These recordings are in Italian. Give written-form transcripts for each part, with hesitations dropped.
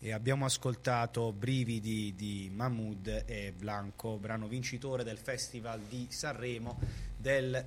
E abbiamo ascoltato Brividi di Mahmood e Blanco, brano vincitore del Festival di Sanremo del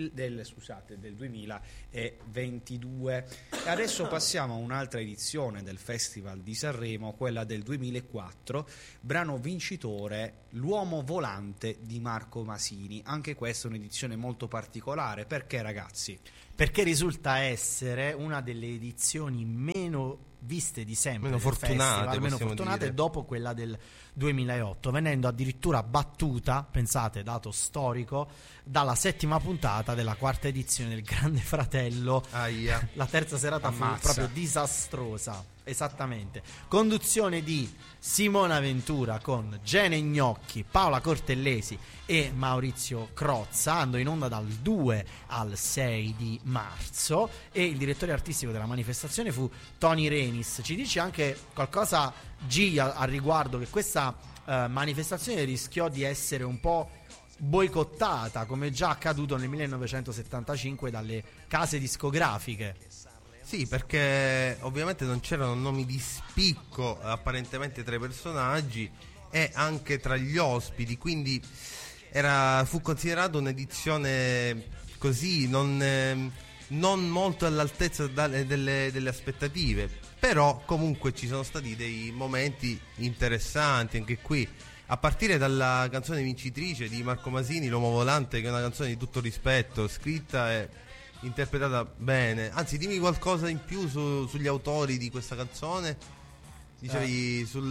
2022. E adesso passiamo a un'altra edizione del Festival di Sanremo, quella del 2004, brano vincitore L'uomo volante di Marco Masini. Anche questa è un'edizione molto particolare. Perché, ragazzi? Perché risulta essere una delle edizioni meno viste di sempre, meno fortunate dopo quella del 2008, venendo addirittura battuta, pensate, dato storico, dalla 7ª puntata della 4ª edizione del Grande Fratello. Aia. La terza serata fu proprio disastrosa. Esattamente. Conduzione di Simona Ventura con Gene Gnocchi, Paola Cortellesi e Maurizio Crozza, andò in onda dal 2 al 6 di marzo e il direttore artistico della manifestazione fu Tony Renis. Ci dice anche qualcosa, G, al riguardo, che questa manifestazione rischiò di essere un po' boicottata, come già accaduto nel 1975 dalle case discografiche. Sì, perché ovviamente non c'erano nomi di spicco apparentemente tra i personaggi e anche tra gli ospiti, quindi fu considerata un'edizione così non molto all'altezza delle aspettative, però comunque ci sono stati dei momenti interessanti anche qui, a partire dalla canzone vincitrice di Marco Masini, L'uomo volante, che è una canzone di tutto rispetto, scritta e interpretata bene. Anzi, dimmi qualcosa in più sugli autori di questa canzone. Dicevi su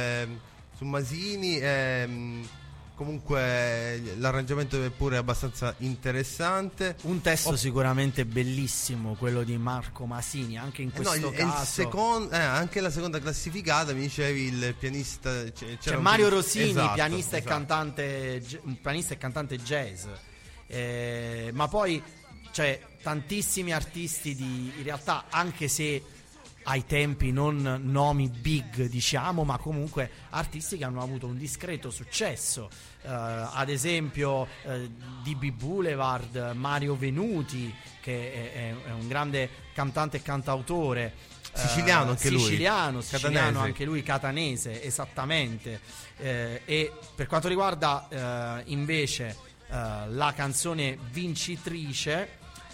Masini, comunque l'arrangiamento è pure abbastanza interessante. Un testo sicuramente bellissimo, quello di Marco Masini, anche in questo caso. Anche la seconda classificata, mi dicevi, il pianista, c'è Mario Rosini, esatto, pianista e cantante jazz, ma poi c'è tantissimi artisti in realtà, anche se ai tempi non nomi big, diciamo, ma comunque artisti che hanno avuto un discreto successo, ad esempio DB Boulevard, Mario Venuti, che è un grande cantante e cantautore, siciliano anche lui, siciliano anche lui, catanese, esattamente. E per quanto riguarda invece la canzone vincitrice,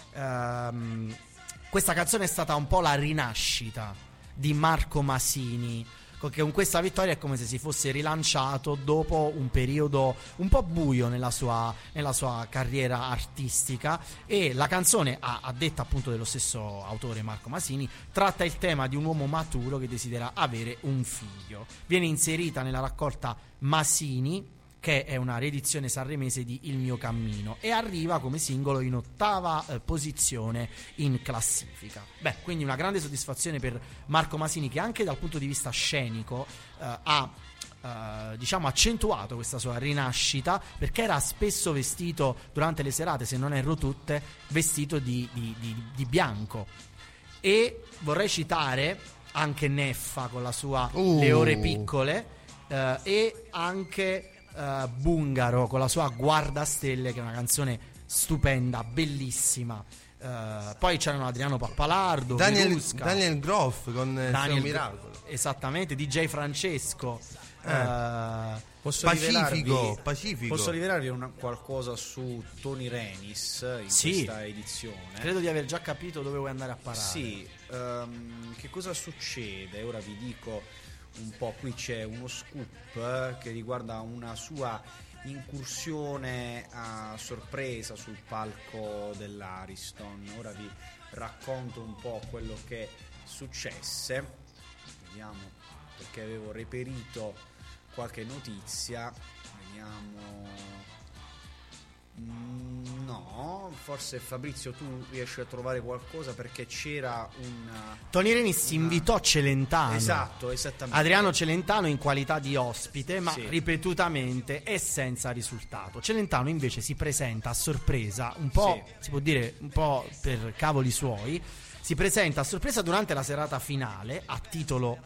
questa canzone è stata un po' la rinascita di Marco Masini, che con questa vittoria è come se si fosse rilanciato dopo un periodo un po' buio nella sua carriera artistica. E la canzone, a detta appunto dello stesso autore Marco Masini, tratta il tema di un uomo maturo che desidera avere un figlio. Viene inserita nella raccolta Masini, che è una riedizione sanremese di Il mio cammino, e arriva come singolo in 8ª posizione in classifica. Quindi una grande soddisfazione per Marco Masini, che anche dal punto di vista scenico ha accentuato questa sua rinascita, perché era spesso vestito durante le serate, se non erro tutte, vestito di bianco. E vorrei citare anche Neffa con la sua Le ore piccole, e anche Bungaro con la sua Guardastelle, che è una canzone stupenda, bellissima. Poi c'erano Adriano Pappalardo, Daniel Groff con Daniel Miracolo, esattamente, DJ Francesco. Pacifico. Posso rivelarvi qualcosa su Tony Renis in questa edizione? Credo di aver già capito dove vuoi andare a parare. Sì, che cosa succede? Ora vi dico un po'. Qui c'è uno scoop che riguarda una sua incursione a sorpresa sul palco dell'Ariston. Ora vi racconto un po' quello che successe. Vediamo, perché avevo reperito qualche notizia. Vediamo. No, forse Fabrizio tu riesci a trovare qualcosa, perché c'era Tony Renis invitò Celentano. Esatto, esattamente. Adriano Celentano in qualità di ospite, ma ripetutamente e senza risultato. Celentano invece si presenta a sorpresa, un po', si può dire, un po' per cavoli suoi, si presenta a sorpresa durante la serata finale a titolo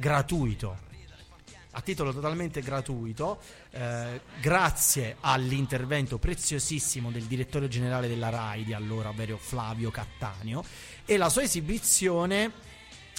totalmente gratuito, grazie all'intervento preziosissimo del direttore generale della RAI di allora, ovvero Flavio Cattaneo, e la sua esibizione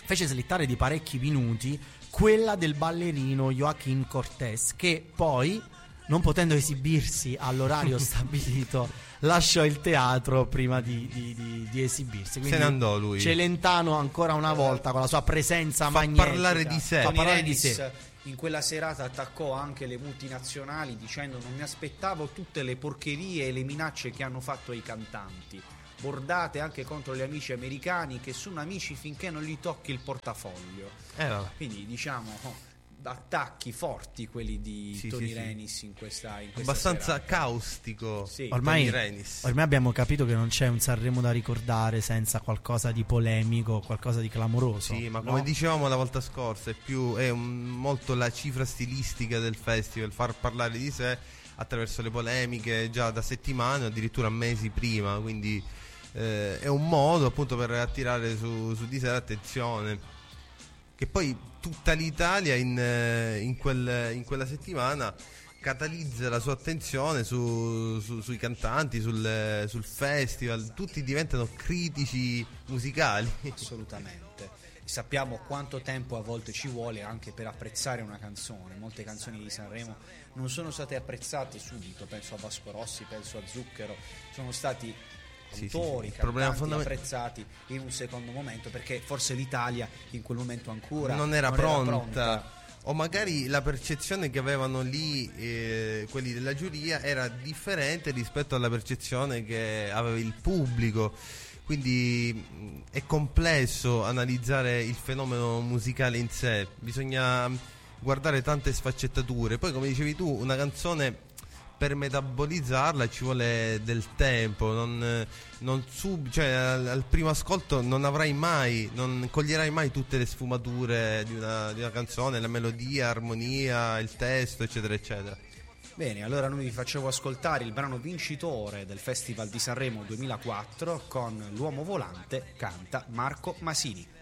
fece slittare di parecchi minuti quella del ballerino Joaquín Cortés, che poi, non potendo esibirsi all'orario stabilito, lasciò il teatro prima di esibirsi. Quindi se ne andò lui. Celentano ancora una volta con la sua presenza magnetica parlare di sé. fa Tony parlare di Renis sé. in quella serata attaccò anche le multinazionali dicendo: non mi aspettavo tutte le porcherie e le minacce che hanno fatto ai cantanti, bordate anche contro gli amici americani che sono amici finché non gli tocchi il portafoglio. Vabbè. Quindi diciamo attacchi forti quelli di Sì, Tony sì, sì. Renis in questa Abbastanza serata. caustico. Sì. Ormai, Tony Renis. ormai abbiamo capito che non c'è un Sanremo da ricordare senza qualcosa di polemico, qualcosa di clamoroso. Sì, ma no? come dicevamo la volta scorsa, molto la cifra stilistica del festival, far parlare di sé attraverso le polemiche già da settimane o addirittura mesi prima, quindi è un modo appunto per attirare su di sé l'attenzione. Che poi tutta l'Italia in quella settimana catalizza la sua attenzione sui cantanti, sul festival, tutti diventano critici musicali. Assolutamente. Sappiamo quanto tempo a volte ci vuole anche per apprezzare una canzone. Molte canzoni di Sanremo non sono state apprezzate subito, penso a Vasco Rossi, penso a Zucchero, sono stati autori, Il problema cantanti apprezzati in un secondo momento, perché forse l'Italia in quel momento ancora non era pronta. O magari la percezione che avevano lì quelli della giuria era differente rispetto alla percezione che aveva il pubblico. Quindi è complesso analizzare il fenomeno musicale in sé, bisogna guardare tante sfaccettature. Poi, come dicevi tu, una canzone per metabolizzarla ci vuole del tempo, cioè al primo ascolto non coglierai mai tutte le sfumature di una canzone, la melodia, l'armonia, il testo, eccetera eccetera. Bene, allora noi vi facciamo ascoltare il brano vincitore del Festival di Sanremo 2004 con L'uomo volante, canta Marco Masini.